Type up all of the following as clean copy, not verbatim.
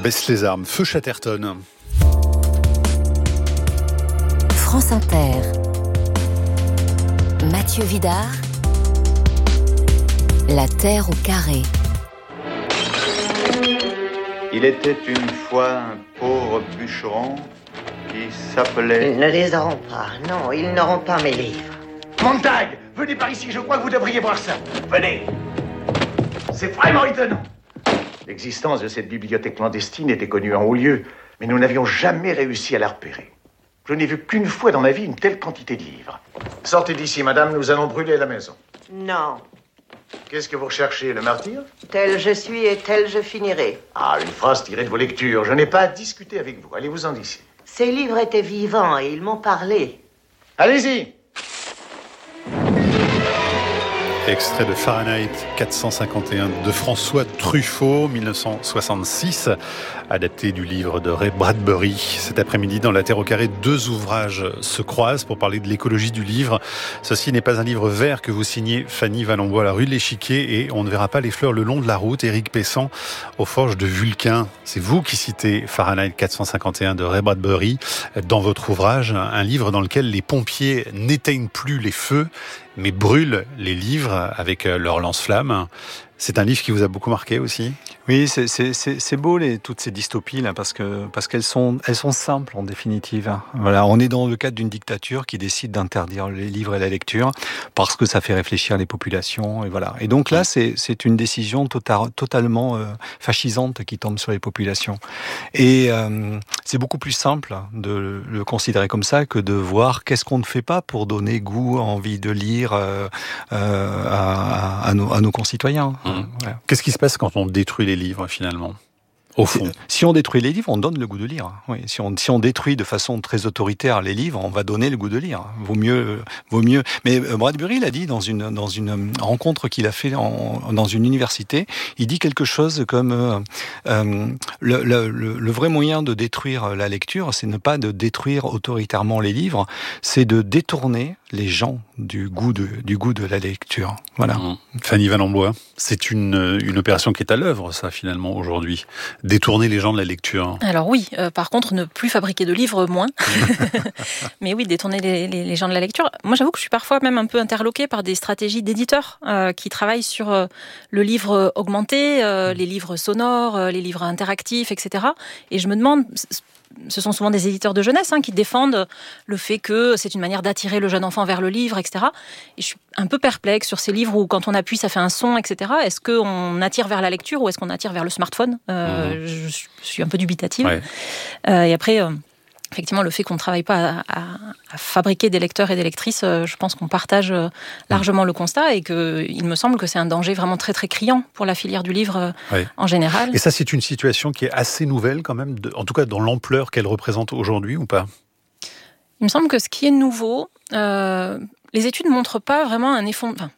baisse les armes. Feu Chatterton. France Inter. Mathieu Vidard. La Terre au carré. Il était une fois un pauvre bûcheron qui s'appelait... Ils ne les auront pas. Non, ils n'auront pas mes livres. Montag, venez par ici, je crois que vous devriez voir ça. Venez. C'est vraiment étonnant. L'existence de cette bibliothèque clandestine était connue en haut lieu, mais nous n'avions jamais réussi à la repérer. Je n'ai vu qu'une fois dans ma vie une telle quantité de livres. Sortez d'ici, madame, nous allons brûler la maison. Non. Qu'est-ce que vous recherchez, le martyr? Tel je suis et tel je finirai. Ah, une phrase tirée de vos lectures. Je n'ai pas à discuter avec vous. Allez-vous-en d'ici. Ces livres étaient vivants et ils m'ont parlé. Allez-y. Extrait de Fahrenheit 451 de François Truffaut, 1966, adapté du livre de Ray Bradbury. Cet après-midi, dans La Terre au carré, deux ouvrages se croisent pour parler de l'écologie du livre. Ceci n'est pas un livre vert que vous signez Fanny Vallombois, La rue de l'Échiquier, et On ne verra pas les fleurs le long de la route, Éric Pessan, aux Forges de Vulcain. C'est vous qui citez Fahrenheit 451 de Ray Bradbury dans votre ouvrage, un livre dans lequel les pompiers n'éteignent plus les feux, mais brûlent les livres avec leur lance-flamme. C'est un livre qui vous a beaucoup marqué aussi? Oui, c'est beau toutes ces dystopies là, parce qu'elles sont simples en définitive. Voilà, on est dans le cadre d'une dictature qui décide d'interdire les livres et la lecture parce que ça fait réfléchir les populations et voilà. Et donc là, c'est une décision totalement fascisante qui tombe sur les populations. Et c'est beaucoup plus simple de le considérer comme ça que de voir qu'est-ce qu'on ne fait pas pour donner goût, envie de lire à nos concitoyens. Voilà. Qu'est-ce qui se passe quand on détruit les livres finalement, au fond? Si on détruit les livres, on donne le goût de lire. Oui, si on détruit de façon très autoritaire les livres, on va donner le goût de lire. Vaut mieux. Mais Bradbury l'a dit dans une rencontre qu'il a fait dans une université. Il dit quelque chose comme le vrai moyen de détruire la lecture, c'est ne pas de détruire autoritairement les livres, c'est de détourner les gens du goût de la lecture. Voilà. Fanny Vallombois, c'est une opération qui est à l'œuvre, ça, finalement, aujourd'hui. Détourner les gens de la lecture. Alors oui, par contre, ne plus fabriquer de livres, moins. Mais oui, détourner les gens de la lecture. Moi, j'avoue que je suis parfois même un peu interloquée par des stratégies d'éditeurs qui travaillent sur le livre augmenté, les livres sonores, les livres interactifs, etc. Et je me demande... Ce sont souvent des éditeurs de jeunesse qui défendent le fait que c'est une manière d'attirer le jeune enfant vers le livre, etc. Et je suis un peu perplexe sur ces livres où quand on appuie, ça fait un son, etc. Est-ce qu'on attire vers la lecture ou est-ce qu'on attire vers le smartphone? Je suis un peu dubitative. Ouais. Et après... Effectivement, le fait qu'on ne travaille pas à fabriquer des lecteurs et des lectrices, je pense qu'on partage largement le constat et qu'il me semble que c'est un danger vraiment très très criant pour la filière du livre en général. Et ça, c'est une situation qui est assez nouvelle quand même, en tout cas dans l'ampleur qu'elle représente aujourd'hui ou pas? Il me semble que ce qui est nouveau, les études ne montrent pas vraiment un effondrement.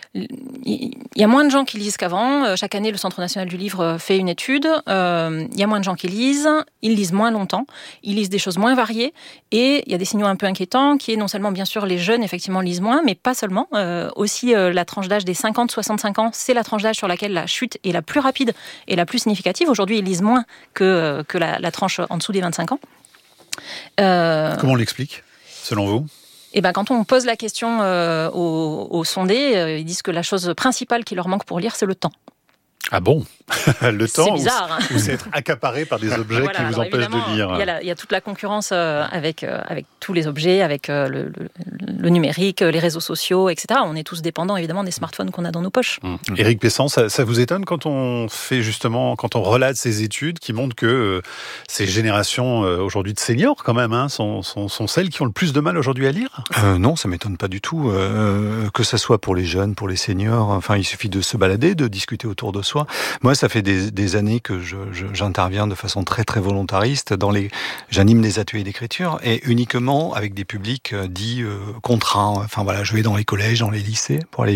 Il y a moins de gens qui lisent qu'avant. Chaque année, le Centre national du livre fait une étude. Il y a moins de gens qui lisent. Ils lisent moins longtemps. Ils lisent des choses moins variées. Et il y a des signaux un peu inquiétants qui est non seulement, bien sûr, les jeunes, effectivement, lisent moins, mais pas seulement. Aussi, la tranche d'âge des 50-65 ans, c'est la tranche d'âge sur laquelle la chute est la plus rapide et la plus significative. Aujourd'hui, ils lisent moins que la tranche en dessous des 25 ans. Comment on l'explique, selon vous ? Et quand on pose la question aux sondés, ils disent que la chose principale qui leur manque pour lire, c'est le temps. Ah bon? Le temps, c'est bizarre, ou c'est être accaparé par des objets qui vous empêchent de lire? Il y a toute la concurrence avec tous les objets, avec le numérique, les réseaux sociaux, etc. On est tous dépendants évidemment des smartphones qu'on a dans nos poches. Éric Pessan, ça vous étonne quand on relate ces études qui montrent que ces générations aujourd'hui de seniors quand même sont celles qui ont le plus de mal aujourd'hui à lire? Non, ça m'étonne pas du tout. Que ça soit pour les jeunes, pour les seniors, enfin il suffit de se balader, de discuter autour de soi. Moi, ça fait des années que j'interviens de façon très très volontariste j'anime des ateliers d'écriture et uniquement avec des publics dits contraints. Enfin voilà, je vais dans les collèges, dans les lycées pour aller